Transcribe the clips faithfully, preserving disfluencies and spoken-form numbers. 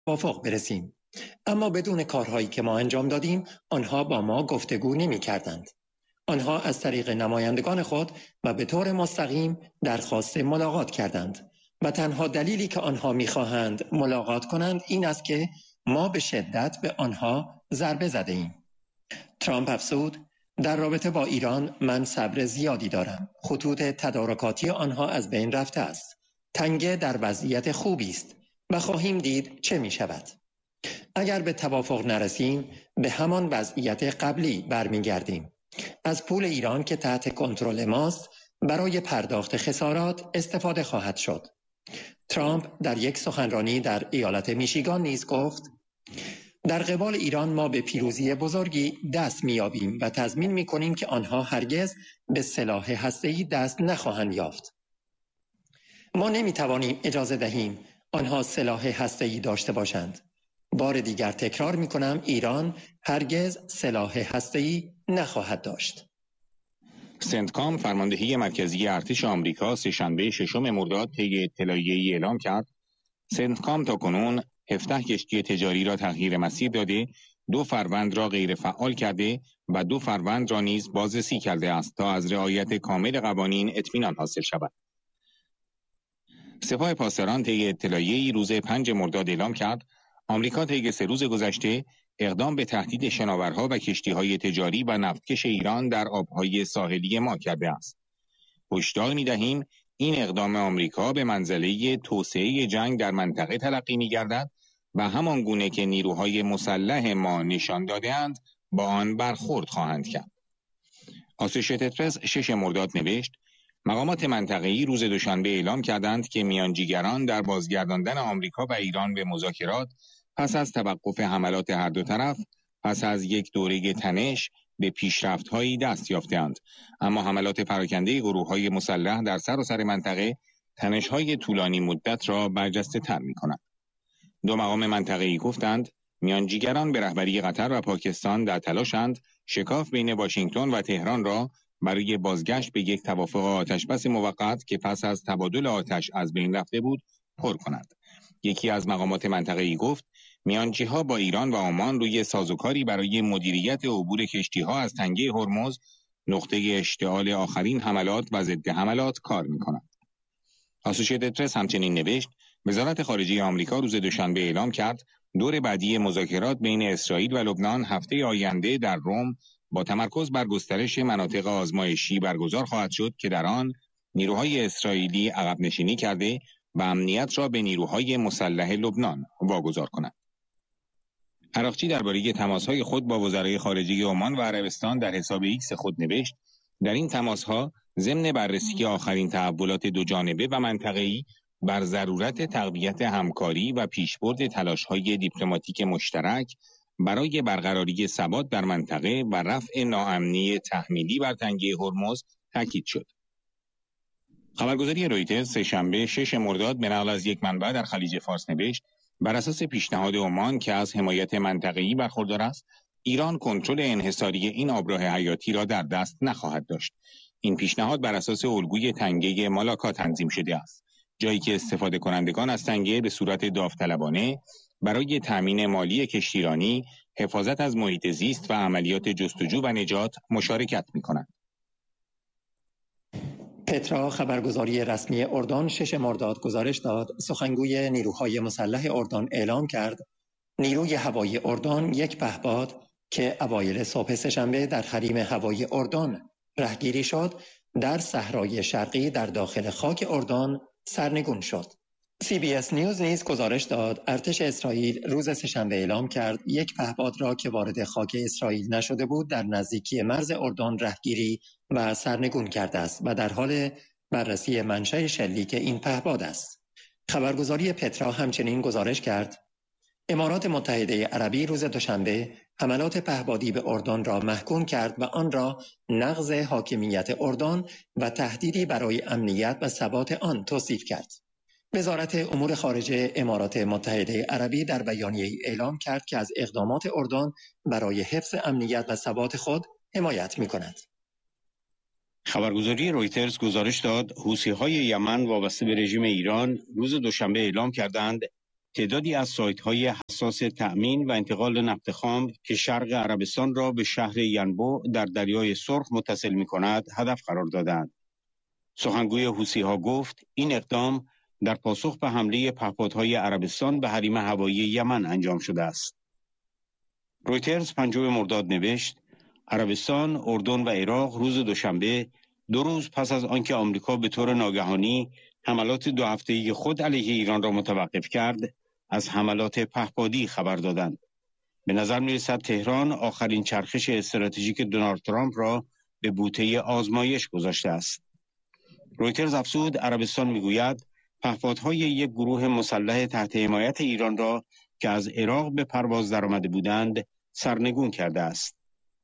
توافق برسیم. اما بدون کارهایی که ما انجام دادیم، آنها با ما گفتگو نمی کردند. آنها از طریق نمایندگان خود و به طور مستقیم درخواست ملاقات کردند و تنها دلیلی که آنها می‌خواهند ملاقات کنند این است که ما به شدت به آنها ضربه زده ایم. ترامپ افزود: در رابطه با ایران من صبر زیادی دارم. خطوط تدارکاتی آنها از بین رفته است. تنگه در وضعیت خوبی است و خواهیم دید چه می شود. اگر به توافق نرسیم به همان وضعیت قبلی برمیگردیم. از پول ایران که تحت کنترل ماست برای پرداخت خسارات استفاده خواهد شد. ترامپ در یک سخنرانی در ایالت میشیگان نیز گفت: در قبال ایران ما به پیروزی بزرگی دست می‌یابیم و تضمین می‌کنیم که آنها هرگز به سلاح هسته‌ای دست نخواهند یافت. ما نمی‌توانیم اجازه دهیم آنها سلاح هسته‌ای داشته باشند. بار دیگر تکرار می‌کنم ایران هرگز سلاح هسته‌ای نخواهد داشت. سنتکام فرماندهی مرکزی ارتش آمریکا سه‌شنبه ششم مرداد طی اطلاعیه‌ای اعلام کرد سنتکام تاکنون هفده کشتی تجاری را تغییر مسیر داده، دو فروند را غیر فعال کرده و دو فروند را نیز بازرسی کرده است تا از رعایت کامل قوانین اطمینان حاصل شود. سپاه پاسداران طی اطلاعیه‌ای روز پنجم مرداد اعلام کرد آمریکا طی سه روز گذشته اقدام به تهدید شناورها و کشتی‌های تجاری و نفتکش ایران در آب‌های ساحلی ما کرده است. هشدار می‌دهیم این اقدام آمریکا به منزله توسعه جنگ در منطقه تلقی می‌گردد و همان گونه که نیروهای مسلح ما نشان داده‌اند با آن برخورد خواهند کرد. آسوشیتد پرس شش مرداد نوشت مقامات منطقه‌ای روز دوشنبه اعلام کردند که میانجیگران در بازگرداندن آمریکا و ایران به مذاکرات پس از توقف حملات هر دو طرف پس از یک دوره تنش به پیشرفت‌هایی دست یافته‌اند، اما حملات پراکنده گروه‌های مسلح در سراسر منطقه تنش‌های طولانی مدت را برجسته‌تر می‌کند. دو مقام منطقه‌ای گفتند میانجیگران به رهبری قطر و پاکستان در تلاشند شکاف بین واشنگتن و تهران را برای بازگشت به یک توافق آتش‌بس موقت که پس از تبادل آتش از بین رفته بود پر کنند. یکی از مقامات منطقه‌ای گفت میانجی‌ها با ایران و عمان روی سازوکاری برای مدیریت عبور کشتی‌ها از تنگه هرمز، نقطه اشتعال آخرین حملات و ضد حملات کار می‌کنند. آسوشیتد پرس همچنین نوشت وزارت خارجه آمریکا روز دوشنبه اعلام کرد دور بعدی مذاکرات بین اسرائیل و لبنان هفته آینده در روم با تمرکز بر گسترش مناطق آزمایشی برگزار خواهد شد که در آن نیروهای اسرائیلی عقب نشینی کرده و امنیت را به نیروهای مسلح لبنان واگذار کنند. عراقچی درباره تماس‌های خود با وزرای خارجه عمان و عربستان در حساب ایکس خود نوشت در این تماس‌ها ضمن بررسی آخرین تحولات دو جانبه و منطقه‌ای بر ضرورت تقویت همکاری و پیشبرد تلاش‌های دیپلماتیک مشترک برای برقراری ثبات در منطقه و رفع ناامنی تحمیلی بر تنگه هرمز تاکید شد. خبرگزاری رویترز سه‌شنبه شش مرداد به نقل از یک منبع در خلیج فارس نوشت بر اساس پیشنهاد عمان که از حمایت منطقه‌ای برخوردار است، ایران کنترل انحصاری این آبراه حیاتی را در دست نخواهد داشت. این پیشنهاد بر اساس الگوی تنگه مالاکا تنظیم شده است، جایی که استفاده کنندگان از تنگه به صورت داوطلبانه برای تامین مالی کشتیرانی، حفاظت از محیط زیست و عملیات جستجو و نجات مشارکت می‌کنند. پترا خبرگزاری رسمی اردن شش مرداد گزارش داد سخنگوی نیروهای مسلح اردن اعلام کرد نیروی هوایی اردن یک پهپاد که اوایل صبح سه‌شنبه در حریم هوایی اردن رهگیری شد در صحرای شرقی در داخل خاک اردن سرنگون شد. سی بی اس نیوز نیز گزارش داد ارتش اسرائیل روز سه‌شنبه اعلام کرد یک پهپاد را که وارد خاک اسرائیل نشده بود در نزدیکی مرز اردن رهگیری و سرنگون کرده است و در حال بررسی منشأ شلیک این پهپاد است. خبرگزاری پترا همچنین گزارش کرد امارات متحده عربی روز دوشنبه حملات پهپادی به اردن را محکوم کرد و آن را نقض حاکمیت اردن و تهدیدی برای امنیت و ثبات آن توصیف کرد. وزارت امور خارجه امارات متحده عربی در بیانیه‌ای اعلام کرد که از اقدامات اردن برای حفظ امنیت و ثبات خود حمایت می‌کند. خبرگزاری رویترز گزارش داد حوثی‌های یمن وابسته به رژیم ایران روز دوشنبه اعلام کردند تعدادی از سایت‌های حساس تأمین و انتقال نفت خام که شرق عربستان را به شهر ینبوع در دریای سرخ متصل می‌کند هدف قرار دادند. سخنگوی حوثی‌ها گفت این اقدام در پاسخ به حمله پهپادهای عربستان به حریم هوایی یمن انجام شده است. رویترز پنجم مرداد نوشت عربستان، اردن و عراق روز دوشنبه دو روز پس از آنکه آمریکا به طور ناگهانی حملات دو هفته‌ای خود علیه ایران را متوقف کرد، از حملات پهپادی خبر دادند. به نظر می‌رسد تهران آخرین چرخش استراتژیک دونالد ترامپ را به بوته آزمایش گذاشته است. رویترز افزود عربستان میگوید پهپادهای یک گروه مسلح تحت حمایت ایران را که از عراق به پرواز درآمده بودند سرنگون کرده است.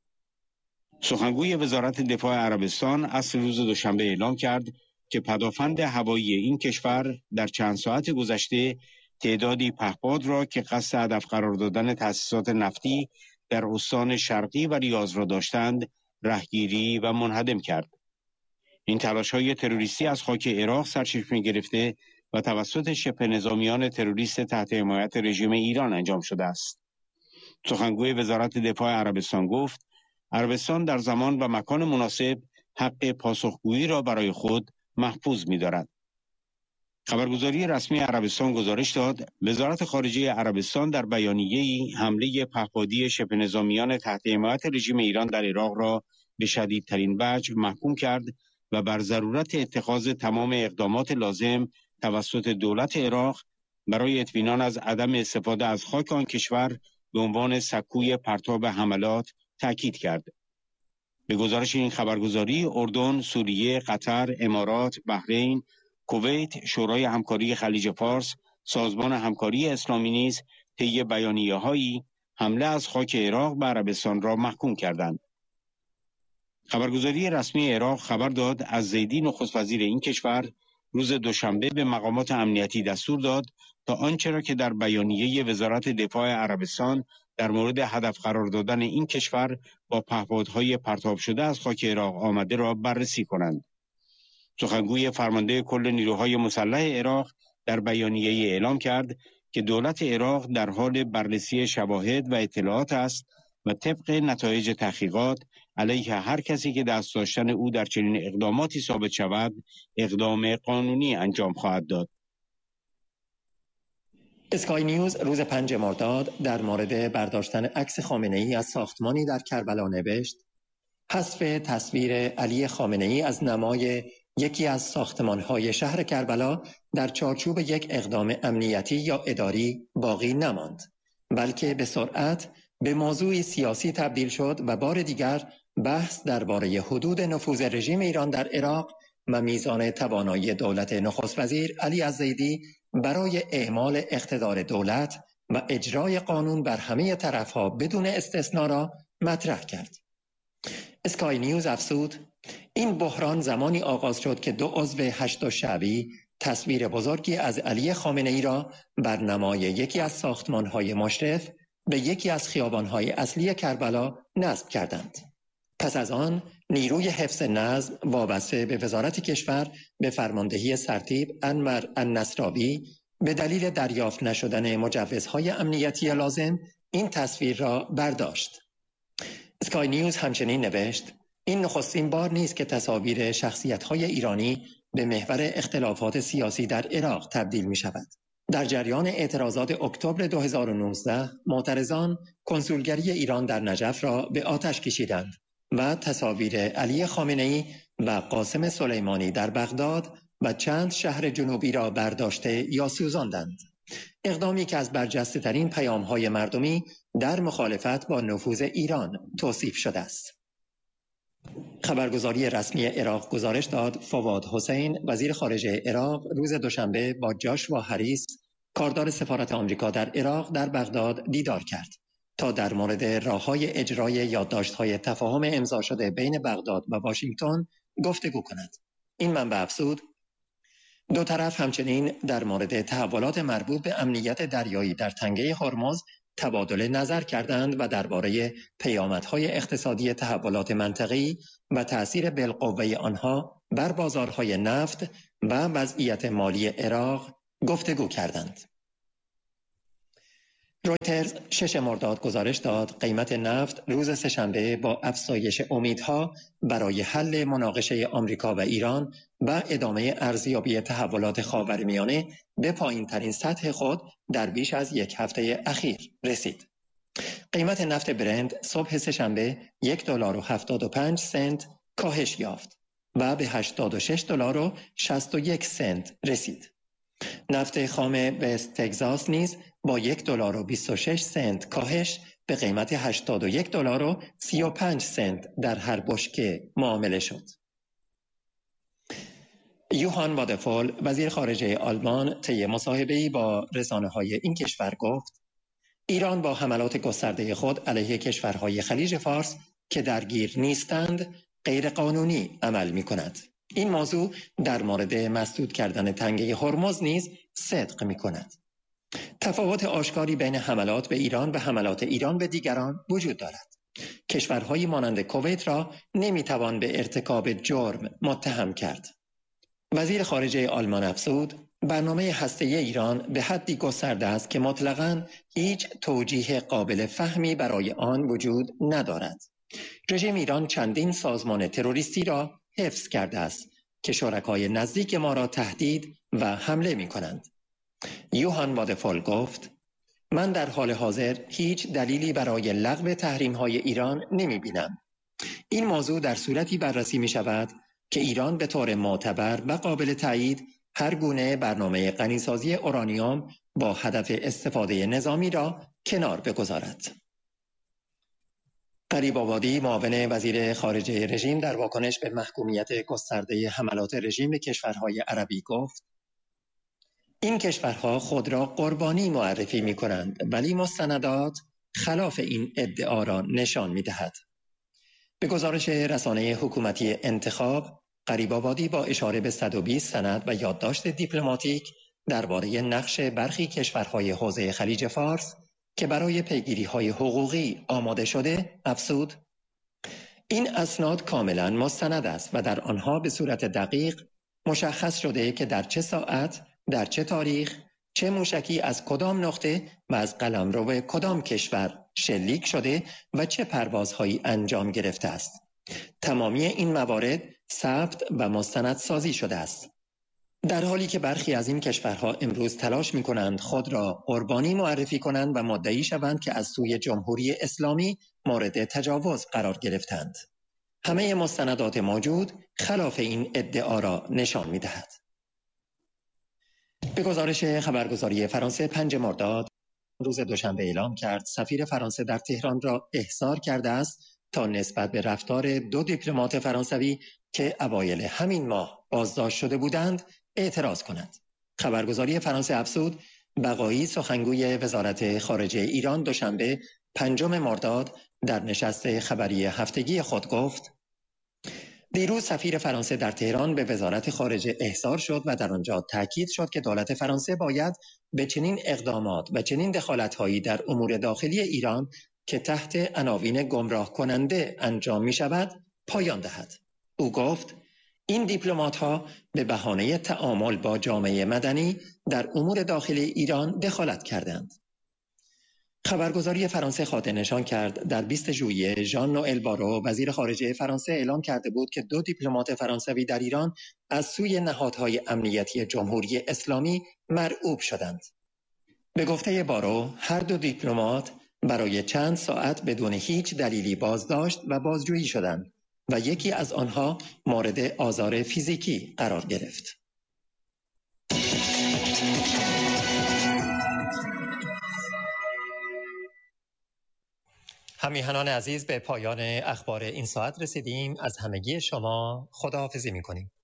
سخنگوی وزارت دفاع عربستان عصر روز دوشنبه اعلام کرد که پدافند هوایی این کشور در چند ساعت گذشته تعدادی پهپاد را که قصد هدف قرار دادن تأسیسات نفتی در استان شرقی و ریاض را داشتند رهگیری و منهدم کرد. این تلاش‌های تروریستی از خاک عراق سرچشمه گرفته و توسط شبه نظامیان تروریست تحت حمایت رژیم ایران انجام شده است. سخنگوی وزارت دفاع عربستان گفت عربستان در زمان و مکان مناسب حق پاسخگویی را برای خود محفوظ می‌دارد. خبرگزاری رسمی عربستان گزارش داد وزارت خارجه عربستان در بیانیه‌ای حمله پهپادی شبه نظامیان تحت حمایت رژیم ایران در عراق را به شدیدترین وجه محکوم کرد و بر ضرورت اتخاذ تمام اقدامات لازم توسط دولت عراق برای اطمینان از عدم استفاده از خاک آن کشور به عنوان سکوی پرتاب حملات تاکید کرد. به گزارش این خبرگزاری اردن، سوریه، قطر، امارات، بحرین، کویت، شورای همکاری خلیج فارس، سازمان همکاری اسلامی نیز طی بیانیه‌هایی حمله از خاک عراق به عربستان را محکوم کردند. خبرگزاری رسمی عراق خبر داد از زیدی نخست وزیر این کشور روز دوشنبه به مقامات امنیتی دستور داد تا آنچه را که در بیانیه وزارت دفاع عربستان در مورد هدف قرار دادن این کشور با پهپادهای پرتاب شده از خاک عراق آمده را بررسی کنند. سخنگوی فرمانده کل نیروهای مسلح عراق در بیانیه اعلام کرد که دولت عراق در حال بررسی شواهد و اطلاعات است و طبق نتایج تحقیقات علیه هر کسی که دست داشتن او در چنین اقداماتی ثابت شود اقدام قانونی انجام خواهد داد. اسکای نیوز روز پنج مرداد در مورد برداشتن عکس خامنه‌ای از ساختمانی در کربلا نوشت حذف تصویر علی خامنه‌ای از نمای یکی از ساختمان‌های شهر کربلا در چارچوب یک اقدام امنیتی یا اداری باقی نماند، بلکه به سرعت به موضوعی سیاسی تبدیل شد و بار دیگر بحث درباره حدود نفوذ رژیم ایران در عراق و میزان توانایی دولت نخست وزیر علی الزیدی برای اعمال اقتدار دولت و اجرای قانون بر همه طرفها بدون استثنا را مطرح کرد. اسکای نیوز افزود این بحران زمانی آغاز شد که دو عضو هشت شعبی تصویر بزرگی از علی خامنه‌ای را بر نمای یکی از ساختمان‌های مشرف به یکی از خیابان‌های اصلی کربلا نصب کردند. پس از آن نیروی حفظ نظم وابسته به وزارت کشور به فرماندهی سرتیپ انور النصراوی به دلیل دریافت نشدن مجوزهای امنیتی لازم این تصویر را برداشت. اسکای نیوز همچنین نوشت این نخستین بار نیست که تصاویر شخصیت‌های ایرانی به محور اختلافات سیاسی در عراق تبدیل می شود. در جریان اعتراضات اکتبر دو هزار و نوزده معترضان کنسولگری ایران در نجف را به آتش کشیدند و تصاویر علی خامنه‌ای و قاسم سلیمانی در بغداد و چند شهر جنوبی را برداشته یا سوزاندند. اقدامی که از برجسته ترین پیام‌های مردمی در مخالفت با نفوذ ایران توصیف شده است. خبرگزاری رسمی عراق گزارش داد فواد حسین وزیر خارجه عراق روز دوشنبه با جاشوا هریس کاردار سفارت آمریکا در عراق در بغداد دیدار کرد تا در مورد راه‌های اجرای یادداشت‌های تفاهم امضا شده بین بغداد و واشنگتن گفتگو کند. این منبع افزود دو طرف همچنین در مورد تحولات مربوط به امنیت دریایی در تنگه هرمز تبادل نظر کردند و درباره پیامدهای اقتصادی تحولات منطقه‌ای و تأثیر بالقوه آنها بر بازارهای نفت و وضعیت مالی عراق گفتگو کردند. رویترز شش مرداد گزارش داد قیمت نفت روز سه‌شنبه با افزایش امیدها برای حل مناقشه آمریکا و ایران و ادامه ارزیابی تحولات خاورمیانه به پایین‌ترین سطح خود در بیش از یک هفته اخیر رسید. قیمت نفت برند صبح سه‌شنبه یک دلار و هفتاد و پنج سنت کاهش یافت و به هشتاد و شش دلار و شصت و یک سنت رسید. نفت خام وست تگزاس نیز با یک دلار و بیست و شش سنت کاهش به قیمت هشتاد و یک دلار و سی و پنج سنت در هر بشکه معامله شد. یوهان وادفول وزیر خارجه آلمان طی مصاحبه‌ای با رسانه‌های این کشور گفت ایران با حملات گسترده خود علیه کشورهای خلیج فارس که درگیر نیستند غیرقانونی عمل می‌کند. این موضوع در مورد مسدود کردن تنگه هرمز نیز صدق می‌کند. تفاوت آشکاری بین حملات به ایران و حملات ایران به دیگران وجود دارد. کشورهای مانند کویت را نمی‌توان به ارتکاب جرم متهم کرد. وزیر خارجه آلمان افزود برنامه هسته‌ای ایران به حدی گسترده است که مطلقاً هیچ توجیه قابل فهمی برای آن وجود ندارد. رژیم ایران چندین سازمان تروریستی را حفظ کرده است که شرکای نزدیک ما را تهدید و حمله می کنند. یوهان وادفول گفت من در حال حاضر هیچ دلیلی برای لغو تحریم‌های ایران نمی بینم. این موضوع در صورتی بررسی می شود که ایران به طور معتبر و قابل تایید هر گونه برنامه غنیسازی اورانیوم با هدف استفاده نظامی را کنار بگذارد. قریب آبادی معاون وزیر خارجه رژیم در واکنش به محکومیت گسترده حملات رژیم به کشورهای عربی گفت این کشورها خود را قربانی معرفی می کنند ولی مستندات خلاف این ادعا را نشان می دهد. به گزارش رسانه حکومتی انتخاب قریب آبادی با اشاره به صد و بیست سند و یادداشت دیپلماتیک درباره نقش برخی کشورهای حوزه خلیج فارس که برای پیگیری‌های حقوقی آماده شده افزود این اسناد کاملا مستند است و در آنها به صورت دقیق مشخص شده که در چه ساعت، در چه تاریخ، چه موشکی از کدام نقطه و از قلمرو کدام کشور شلیک شده و چه پروازهایی انجام گرفته است. تمامی این موارد ثبت و مستند سازی شده است. در حالی که برخی از این کشورها امروز تلاش می کنند خود را قربانی معرفی کنند و مدعی شوند که از سوی جمهوری اسلامی مورد تجاوز قرار گرفتند. همه مستندات موجود خلاف این ادعا را نشان می دهد. به گزارش خبرگزاری فرانسه پنج مرداد روز دوشنبه اعلام کرد سفیر فرانسه در تهران را احضار کرده است تا نسبت به رفتار دو دیپلمات فرانسوی که اوایل همین ماه بازداشت شده بودند اعتراض کند. خبرگزاری فرانسه افزود بقایی سخنگوی وزارت خارجه ایران دوشنبه پنجم مرداد در نشست خبری هفتگی خود گفت دیروز سفیر فرانسه در تهران به وزارت خارجه احضار شد و در آنجا تاکید شد که دولت فرانسه باید به چنین اقدامات و چنین دخالت‌هایی در امور داخلی ایران که تحت عناوین گمراه کننده انجام می شود پایان دهد. او گفت این دیپلمات‌ها به بهانه تعامل با جامعه مدنی در امور داخلی ایران دخالت کردند. خبرگزاری فرانسه خاطر نشان کرد در بیست ژوئیه ژان نوئل بارو وزیر خارجه فرانسه اعلام کرده بود که دو دیپلمات فرانسوی در ایران از سوی نهادهای امنیتی جمهوری اسلامی مرعوب شدند. به گفته بارو هر دو دیپلمات برای چند ساعت بدون هیچ دلیلی بازداشت و بازجویی شدند و یکی از آنها مورد آزار فیزیکی قرار گرفت. همیهنان عزیز به پایان اخبار این ساعت رسیدیم. از همگی شما خداحافظی می‌کنیم.